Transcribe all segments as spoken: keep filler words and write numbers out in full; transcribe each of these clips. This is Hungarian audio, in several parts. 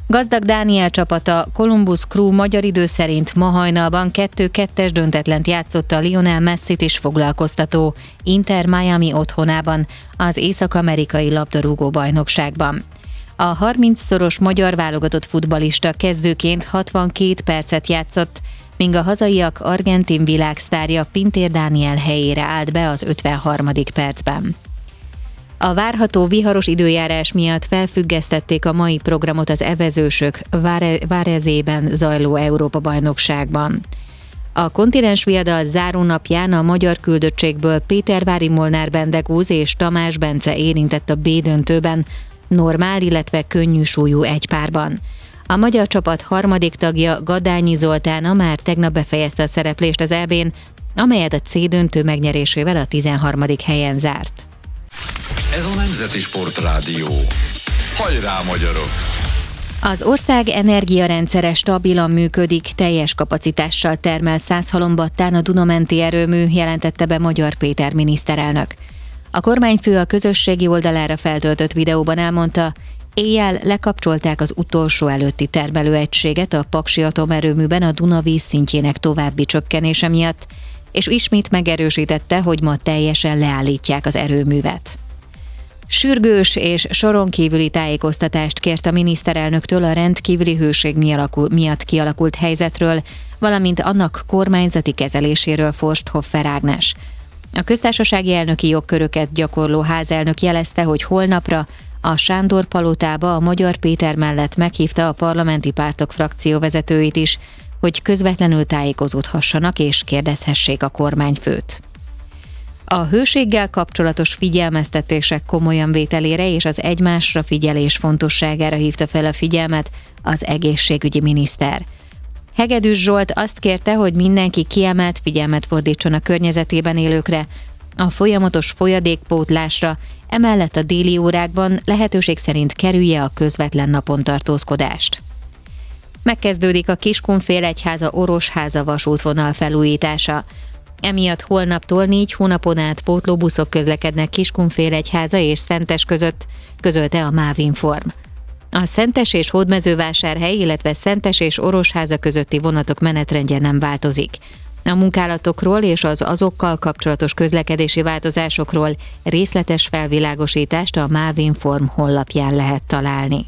Gazdag Dániel csapata Columbus Crew magyar idő szerint ma hajnalban kettő kettes döntetlent játszott a Lionel Messit is foglalkoztató Inter Miami otthonában az észak-amerikai labdarúgó bajnokságban. A harmincszoros magyar válogatott futballista kezdőként hatvankét percet játszott, míg a hazaiak argentin világsztárja Pintér Dániel helyére állt be az ötvenharmadik percben. A várható viharos időjárás miatt felfüggesztették a mai programot az evezősök Varezében zajló Európa-bajnokságban. A kontinens viadal zárónapján a magyar küldöttségből Pétervári Molnár Bendegúz és Tamás Bence érintett a B-döntőben, normál, illetve könnyű súlyú egypárban. A magyar csapat harmadik tagja Gadányi Zoltána már tegnap befejezte a szereplést az é bén, amelyet a C-döntő megnyerésével a tizenharmadik helyen zárt. Ez a Nemzeti Sportrádió. Hajrá, magyarok! Az ország energiarendszere stabilan működik, teljes kapacitással termel száz halombattán a Duna-menti erőmű, jelentette be Magyar Péter miniszterelnök. A kormányfő a közösségi oldalára feltöltött videóban elmondta, éjjel lekapcsolták az utolsó előtti termelőegységet a paksi atomerőműben a Duna vízszintjének további csökkenése miatt, és ismét megerősítette, hogy ma teljesen leállítják az erőművet. Sürgős és soron kívüli tájékoztatást kért a miniszterelnöktől a rendkívüli hőség miatt kialakult helyzetről, valamint annak kormányzati kezeléséről Forsthoffer Ágnes. A köztársasági elnöki jogköröket gyakorló házelnök jelezte, hogy holnapra a Sándor palotába a Magyar Péter mellett meghívta a parlamenti pártok frakcióvezetőit is, hogy közvetlenül tájékozódhassanak és kérdezhessék a kormányfőt. A hőséggel kapcsolatos figyelmeztetések komolyan vételére és az egymásra figyelés fontosságára hívta fel a figyelmet az egészségügyi miniszter. Hegedűs Zsolt azt kérte, hogy mindenki kiemelt figyelmet fordítson a környezetében élőkre, a folyamatos folyadékpótlásra, emellett a déli órákban lehetőség szerint kerülje a közvetlen napontartózkodást. Megkezdődik a Kiskunfélegyháza Orosháza vasútvonal felújítása. Emiatt holnaptól négy hónapon át pótlóbuszok közlekednek Kiskunfélegyháza és Szentes között, közölte a Mávinform. A Szentes és Hódmezővásárhely, illetve Szentes és Orosháza közötti vonatok menetrendje nem változik. A munkálatokról és az azokkal kapcsolatos közlekedési változásokról részletes felvilágosítást a Mávinform honlapján lehet találni.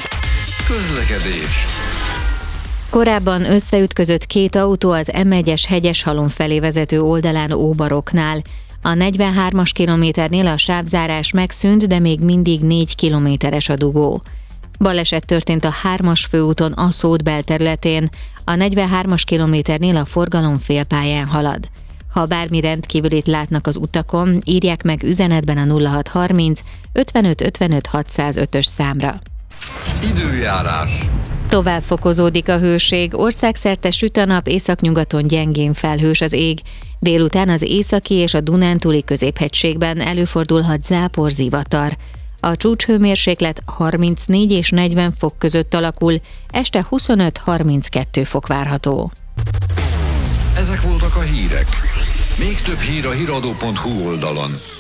Közlekedés. Korábban összeütközött két autó az em egyes Hegyeshalom felé vezető oldalán Óbaroknál. A negyvenhármas kilométernél a sávzárás megszűnt, de még mindig négy kilométeres a dugó. Baleset történt a hármas főúton Aszód belterületén, a negyvenhármas kilométernél a forgalom félpályán halad. Ha bármi rendkívülit látnak az utakon, írják meg üzenetben a nulla hat harminc ötvenöt ötvenöt hatszázötös számra. Időjárás. Tovább fokozódik a hőség, országszerte süt a nap, északnyugaton gyengén felhős az ég. Délután az északi és a Dunántúli középhegységben előfordulhat záporzivatar. A csúcshőmérséklet harmincnégy és negyven fok között alakul, este huszonöt-harminckettő fok várható. Ezek voltak a hírek. Még több hír a híradó pont hu oldalon.